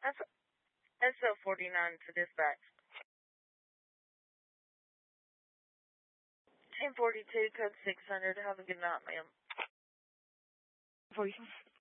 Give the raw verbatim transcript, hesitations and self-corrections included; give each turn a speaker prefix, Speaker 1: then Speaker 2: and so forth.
Speaker 1: That's S O forty-nine to dispatch. ten forty-two, code six hundred. Have a good night, ma'am.
Speaker 2: Voices.